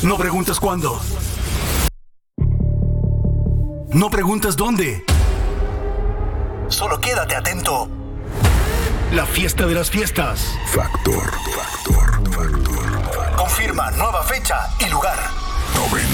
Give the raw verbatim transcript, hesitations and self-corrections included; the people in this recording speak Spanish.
No preguntas cuándo. No preguntas dónde. Solo quédate atento. La fiesta de las fiestas. Factor, factor, factor. Confirma nueva fecha y lugar. noventa